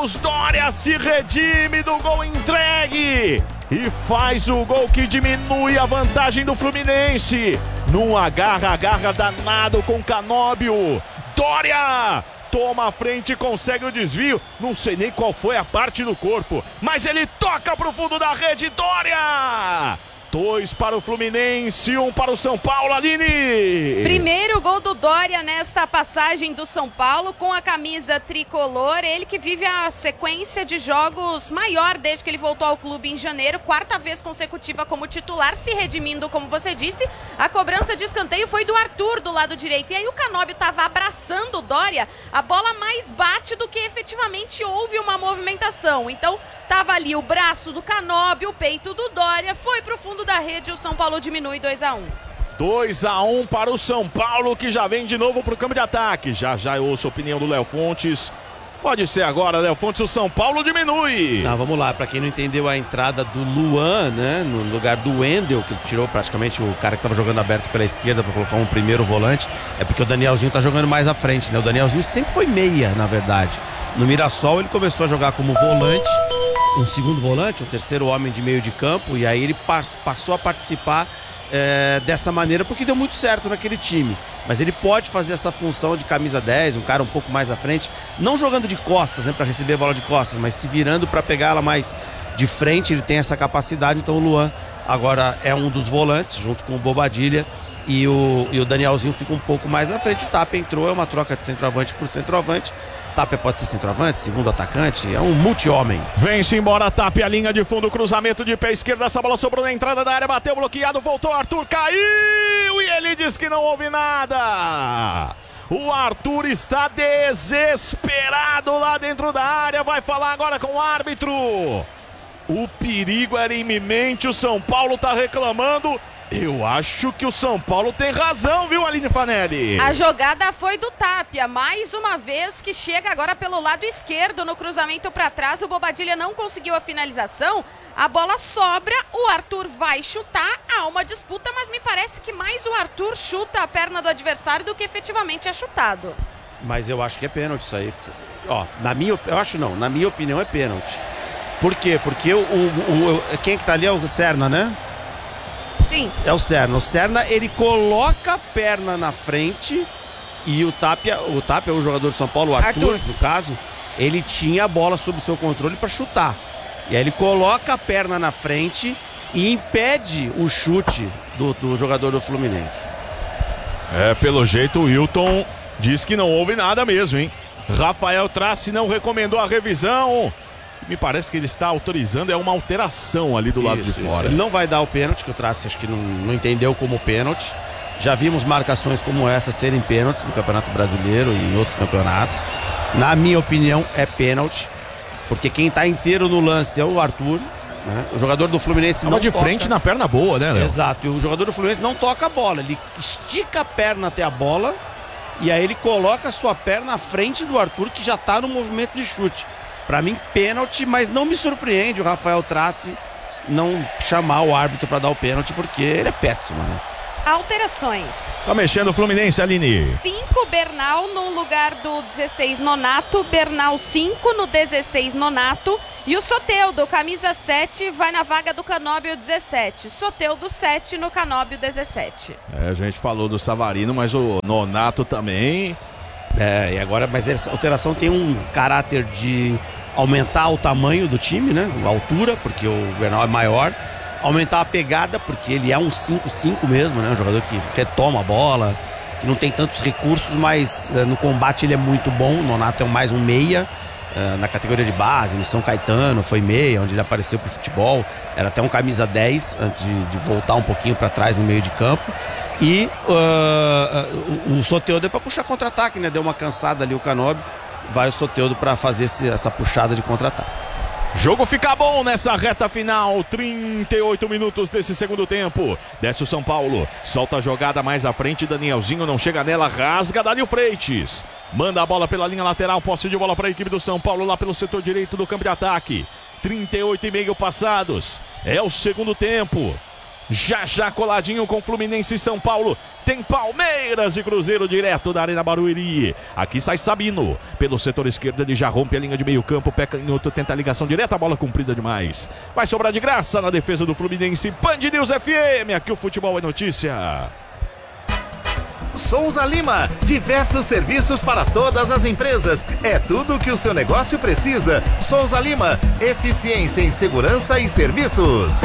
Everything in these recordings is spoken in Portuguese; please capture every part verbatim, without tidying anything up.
Marcos Doria se redime do gol entregue e faz o gol que diminui a vantagem do Fluminense. Num agarra-agarra danado com Canóbio. Doria toma a frente e consegue o desvio. Não sei nem qual foi a parte do corpo, mas ele toca pro fundo da rede. Doria! Dois para o Fluminense, um para o São Paulo, Aline. Primeiro gol do Doria nesta passagem do São Paulo com a camisa tricolor. Ele que vive a sequência de jogos maior desde que ele voltou ao clube em janeiro. Quarta vez consecutiva como titular, se redimindo, como você disse. A cobrança de escanteio foi do Arthur do lado direito. E aí o Canóbio estava abraçando o Doria. A bola mais bate do que efetivamente houve uma movimentação. Então tava ali o braço do Canóbio, o peito do Doria, foi pro fundo da rede, o São Paulo diminui dois a um. dois a um para o São Paulo, que já vem de novo pro campo de ataque. Já já eu ouço a opinião do Léo Fontes. Pode ser agora, Léo Fontes, o São Paulo diminui. Não, vamos lá, pra quem não entendeu a entrada do Luan, né, no lugar do Wendel, que tirou praticamente o cara que tava jogando aberto pela esquerda para colocar um primeiro volante, é porque o Danielzinho tá jogando mais à frente, né? O Danielzinho sempre foi meia, na verdade. No Mirassol ele começou a jogar como volante, um segundo volante, um terceiro homem de meio de campo, e aí ele passou a participar é, dessa maneira porque deu muito certo naquele time. Mas ele pode fazer essa função de camisa dez, um cara um pouco mais à frente, não jogando de costas, né, para receber a bola de costas, mas se virando para pegá-la mais de frente. Ele tem essa capacidade. Então o Luan agora é um dos volantes, junto com o Bobadilha, e o, e o Danielzinho fica um pouco mais à frente. O Tapia entrou, é uma troca de centroavante por centroavante. Tapia pode ser centroavante, segundo atacante, é um multi-homem. Vem-se embora, Tapia, linha de fundo, cruzamento de pé esquerdo, essa bola sobrou na entrada da área, bateu bloqueado, voltou, Arthur caiu e ele diz que não houve nada. O Arthur está desesperado lá dentro da área, vai falar agora com o árbitro. O perigo era iminente, o São Paulo está reclamando. Eu acho que o São Paulo tem razão, viu, Aline Fanelli? A jogada foi do Tapia, mais uma vez, que chega agora pelo lado esquerdo no cruzamento para trás. O Bobadilha não conseguiu a finalização, a bola sobra, o Arthur vai chutar, há uma disputa, mas me parece que mais o Arthur chuta a perna do adversário do que efetivamente é chutado. Mas eu acho que é pênalti isso aí. Ó, na minha, eu acho não, na minha opinião é pênalti. Por quê? Porque o, o, o quem que tá ali é o Serna, né? Sim. É o Serna. O Serna, ele coloca a perna na frente e o Tapia, o Tapia é o jogador de São Paulo, o Arthur, Arthur. no caso, ele tinha a bola sob seu controle para chutar. E aí ele coloca a perna na frente e impede o chute do, do jogador do Fluminense. É, pelo jeito o Wilton diz que não houve nada mesmo, hein? Rafael Trace não recomendou a revisão. Me parece que ele está autorizando é uma alteração ali do lado isso, de fora. Ele não vai dar o pênalti, que o Trace acho que não, não entendeu como pênalti. Já vimos marcações como essa serem pênaltis no Campeonato Brasileiro e em outros campeonatos. Na minha opinião, é pênalti, porque quem está inteiro no lance é o Arthur, né? O jogador do Fluminense não de toca. frente na perna boa, né, Léo? Exato, e o jogador do Fluminense não toca a bola, ele estica a perna até a bola e aí ele coloca a sua perna à frente do Arthur, que já está no movimento de chute. Pra mim, pênalti, mas não me surpreende o Rafael Trace não chamar o árbitro pra dar o pênalti, porque ele é péssimo, né? Alterações. Tá mexendo o Fluminense, Aline. cinco Bernal no lugar do dezesseis Nonato, Bernal cinco no dezesseis Nonato e o Soteldo, camisa sete, vai na vaga do Canóbio dezessete. Soteldo sete no Canóbio dezessete. É, a gente falou do Savarino, mas o Nonato também. É, e agora, mas essa alteração tem um caráter de aumentar o tamanho do time, né? A altura, porque o Bernal é maior. Aumentar a pegada, porque ele é um cinco cinco mesmo, né? Um jogador que retoma a bola, que não tem tantos recursos, mas uh, no combate ele é muito bom. O Nonato é mais um meia, uh, na categoria de base, no São Caetano foi meia, onde ele apareceu pro futebol. Era até um camisa dez, antes de, de voltar um pouquinho para trás no meio de campo. E uh, uh, o Soteldo é para puxar contra-ataque, né? Deu uma cansada ali o Canóbio. Vai o Soteldo para fazer esse, essa puxada de contra-ataque. Jogo fica bom nessa reta final, trinta e oito minutos desse segundo tempo. Desce o São Paulo, solta a jogada mais à frente, Danielzinho não chega nela, rasga Dario Freitas. Manda a bola pela linha lateral, posse de bola para a equipe do São Paulo lá pelo setor direito do campo de ataque. trinta e oito e meio passados, é o segundo tempo. Já já coladinho com Fluminense e São Paulo. Tem Palmeiras e Cruzeiro direto da Arena Barueri. Aqui sai Sabino. Pelo setor esquerdo ele já rompe a linha de meio campo. Pé canhoto, tenta a ligação direta. A bola comprida demais. Vai sobrar de graça na defesa do Fluminense. Band News F M. Aqui o futebol é notícia. Souza Lima. Diversos serviços para todas as empresas. É tudo o que o seu negócio precisa. Souza Lima. Eficiência em segurança e serviços.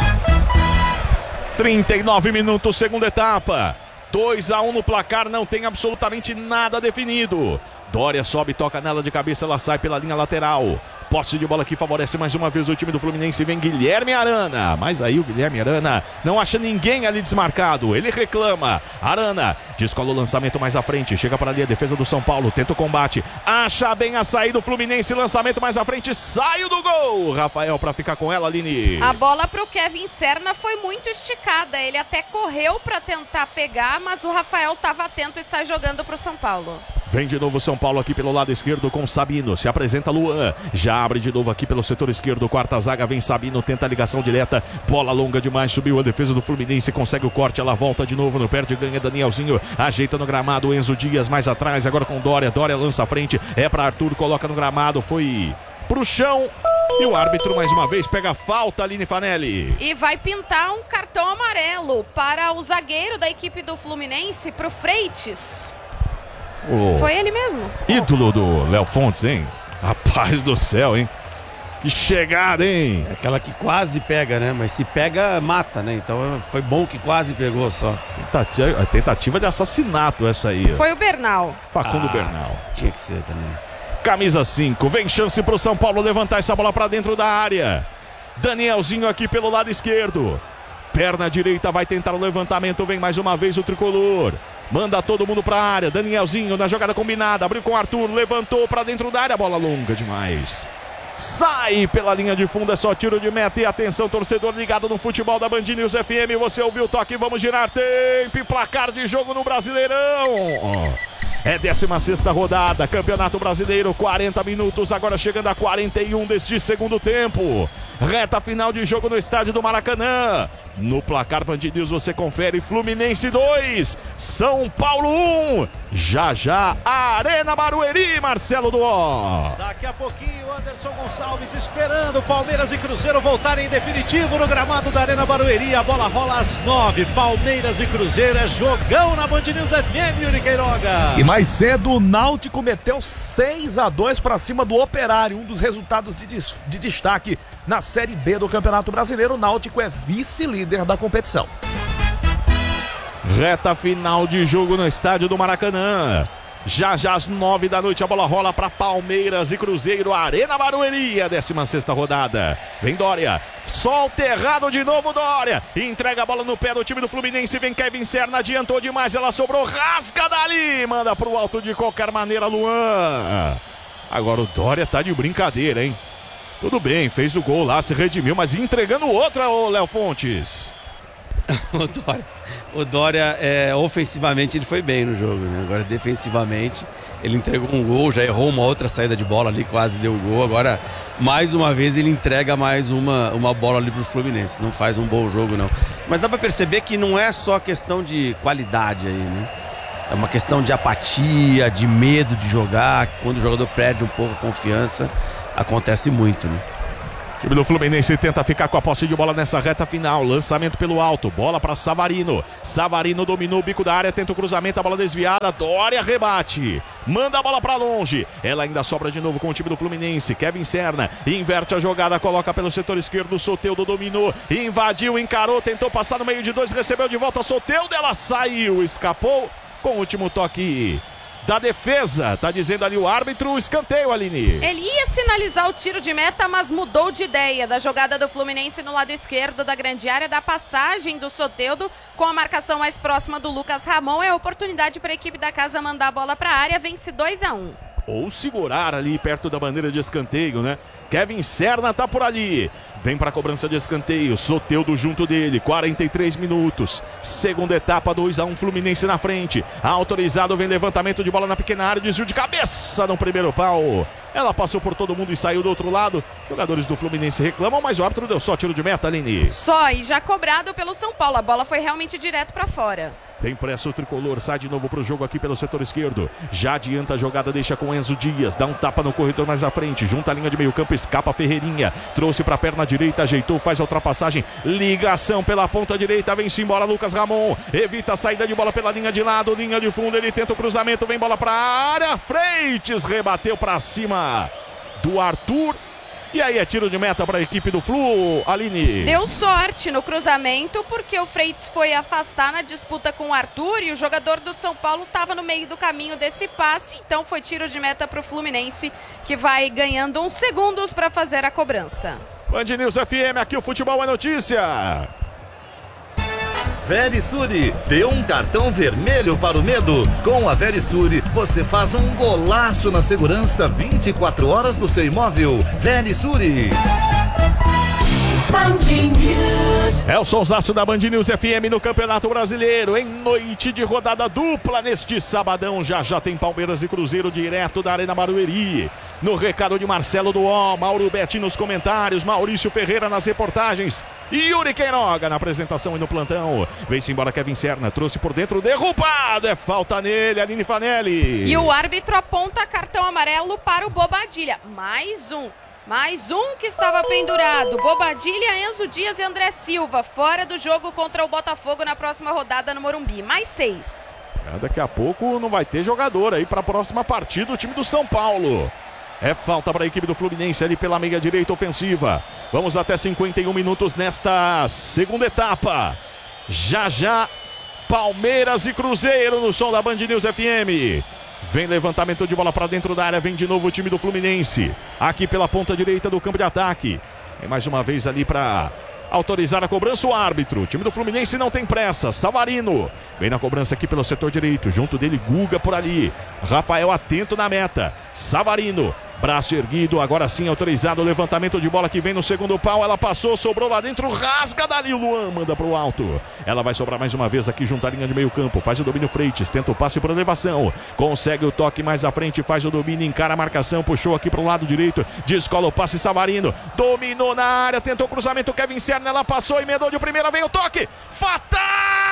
trinta e nove minutos, segunda etapa. dois a um no placar, não tem absolutamente nada definido. Dória sobe, toca nela de cabeça, ela sai pela linha lateral. Posse de bola que favorece mais uma vez o time do Fluminense. Vem Guilherme Arana. Mas aí o Guilherme Arana não acha ninguém ali desmarcado. Ele reclama. Arana descola o lançamento mais à frente. Chega para ali a defesa do São Paulo. Tenta o combate. Acha bem a saída do Fluminense. Lançamento mais à frente. Sai do gol. Rafael para ficar com ela, Aline. A bola para o Kevin Serna foi muito esticada. Ele até correu para tentar pegar, mas o Rafael estava atento e sai jogando para o São Paulo. Vem de novo São Paulo aqui pelo lado esquerdo com Sabino. Se apresenta Luan. Já abre de novo aqui pelo setor esquerdo. Quarta zaga, vem Sabino, tenta a ligação direta. Bola longa demais, subiu a defesa do Fluminense. Consegue o corte, ela volta de novo no perde, ganha Danielzinho. Ajeita no gramado, Enzo Dias mais atrás. Agora com Dória. Dória lança a frente. É para Arthur, coloca no gramado. Foi pro chão. E o árbitro mais uma vez pega a falta, Aline Fanelli. E vai pintar um cartão amarelo para o zagueiro da equipe do Fluminense, pro Freitas. Oh. Foi ele mesmo. Ídolo do Léo Fontes, hein? Rapaz do céu, hein? Que chegada, hein? É aquela que quase pega, né? Mas se pega, mata, né? Então foi bom que quase pegou só. Tentativa, tentativa de assassinato essa aí. Foi o Bernal. Facundo ah, Bernal. Tinha que ser também. Camisa cinco, vem chance pro São Paulo levantar essa bola pra dentro da área. Danielzinho aqui pelo lado esquerdo. Perna direita vai tentar o levantamento, vem mais uma vez o tricolor. Manda todo mundo pra área, Danielzinho na jogada combinada, abriu com Arthur, levantou pra dentro da área, bola longa demais. Sai pela linha de fundo, é só tiro de meta e atenção, torcedor ligado no futebol da Band News F M, você ouviu o toque, vamos girar tempo e placar de jogo no Brasileirão. É décima sexta rodada, Campeonato Brasileiro, quarenta minutos, agora chegando a quarenta e um deste segundo tempo. Reta final de jogo no estádio do Maracanã. No placar Band News você confere Fluminense dois, São Paulo um. Já já, Arena Barueri, Marcelo Duó. Daqui a pouquinho, Anderson Gonçalves esperando Palmeiras e Cruzeiro voltarem em definitivo no gramado da Arena Barueri. A bola rola às nove. Palmeiras e Cruzeiro é jogão na Band News F M, Yuri Queiroga. E mais cedo, o Náutico meteu seis a dois para cima do Operário, um dos resultados de, des de destaque na Série B do Campeonato Brasileiro. O Náutico é vice-líder da competição. Reta final de jogo no estádio do Maracanã. Já já às nove da noite a bola rola para Palmeiras e Cruzeiro, Arena Barueri, a décima sexta rodada. Vem Dória, solta errado de novo Dória, entrega a bola no pé do time do Fluminense, vem Kevin Serna, adiantou demais, ela sobrou, rasga dali, manda pro alto de qualquer maneira Luan. Agora o Dória tá de brincadeira, hein? Tudo bem, fez o gol lá, se redimiu, mas entregando outra, ô Léo Fontes. O Dória, o Dória é, ofensivamente ele foi bem no jogo, né? Agora defensivamente ele entregou um gol, já errou uma outra saída de bola ali, quase deu gol. Agora mais uma vez ele entrega mais uma, uma bola ali pro Fluminense, não faz um bom jogo não. Mas dá pra perceber que não é só questão de qualidade aí, né? É uma questão de apatia, de medo de jogar. Quando o jogador perde um pouco a confiança, acontece muito, né? O time do Fluminense tenta ficar com a posse de bola nessa reta final. Lançamento pelo alto, bola para Savarino. Savarino dominou o bico da área, tenta o cruzamento, a bola desviada. Dória rebate, manda a bola para longe. Ela ainda sobra de novo com o time do Fluminense. Kevin Serna inverte a jogada, coloca pelo setor esquerdo. Soteldo dominou, invadiu, encarou, tentou passar no meio de dois, recebeu de volta. Soteldo, ela saiu, escapou com o último toque da defesa, tá dizendo ali o árbitro, escanteio, Aline. Ele ia sinalizar o tiro de meta, mas mudou de ideia. Da jogada do Fluminense no lado esquerdo da grande área, da passagem do Soteldo com a marcação mais próxima do Lucas Ramon. É oportunidade para a equipe da casa mandar a bola para a área, vence dois a um. Ou segurar ali perto da bandeira de escanteio, né? Kevin Serna tá por ali. Vem para a cobrança de escanteio. Soteldo junto dele. quarenta e três minutos. Segunda etapa, dois a um. Fluminense na frente. Autorizado, vem levantamento de bola na pequena área. Desvio de cabeça no primeiro pau. Ela passou por todo mundo e saiu do outro lado. Jogadores do Fluminense reclamam, mas o árbitro deu só tiro de meta, Aline. Só, e já cobrado pelo São Paulo. A bola foi realmente direto pra fora. Tem pressa o tricolor, sai de novo pro jogo aqui pelo setor esquerdo. Já adianta a jogada, deixa com Enzo Dias. Dá um tapa no corredor mais à frente. Junta a linha de meio campo, escapa Ferreirinha. Trouxe pra perna direita, ajeitou, faz a ultrapassagem. Ligação pela ponta direita, vem-se embora Lucas Ramon. Evita a saída de bola pela linha de lado, linha de fundo. Ele tenta o cruzamento, vem bola pra área. Freitas rebateu pra cima do Arthur. E aí é tiro de meta para a equipe do Flu, Aline. Deu sorte no cruzamento porque o Freitas foi afastar na disputa com o Arthur e o jogador do São Paulo estava no meio do caminho desse passe. Então foi tiro de meta para o Fluminense, que vai ganhando uns segundos para fazer a cobrança. Band News F M, aqui o futebol é notícia. Verisure, dê um cartão vermelho para o medo. Com a Verisure, você faz um golaço na segurança vinte e quatro horas do seu imóvel. Verisure. É o sonsaço da Band News F M no Campeonato Brasileiro, em noite de rodada dupla neste sabadão. Já já tem Palmeiras e Cruzeiro direto da Arena Barueri. No recado de Marcelo Duó, Mauro Betti nos comentários, Maurício Ferreira nas reportagens, Yuri Queiroga na apresentação e no plantão. Vem-se embora Kevin Serna, trouxe por dentro, derrubado, é falta nele, Aline Fanelli. E o árbitro aponta cartão amarelo para o Bobadilha. Mais um. Mais um que estava pendurado. Bobadilha, Enzo Dias e André Silva. Fora do jogo contra o Botafogo na próxima rodada no Morumbi. Mais seis. É, daqui a pouco não vai ter jogador aí para a próxima partida do time do São Paulo. É falta para a equipe do Fluminense ali pela meia direita ofensiva. Vamos até cinquenta e um minutos nesta segunda etapa. Já já, Palmeiras e Cruzeiro no som da Band News F M. Vem levantamento de bola para dentro da área, vem de novo o time do Fluminense. Aqui pela ponta direita do campo de ataque. É mais uma vez ali para autorizar a cobrança o árbitro. O time do Fluminense não tem pressa. Savarino vem na cobrança aqui pelo setor direito. Junto dele, Guga por ali. Rafael atento na meta. Savarino. Braço erguido, agora sim autorizado o levantamento de bola que vem no segundo pau. Ela passou, sobrou lá dentro, rasga dali. O Luan manda pro alto. Ela vai sobrar mais uma vez aqui junto à linha de meio campo. Faz o domínio Freitas, tenta o passe por elevação. Consegue o toque mais à frente, faz o domínio, encara a marcação. Puxou aqui pro lado direito, descola o passe Savarino. Dominou na área, tentou o cruzamento Kevin Serna. Ela passou, emendou de primeira, vem o toque. Fatal!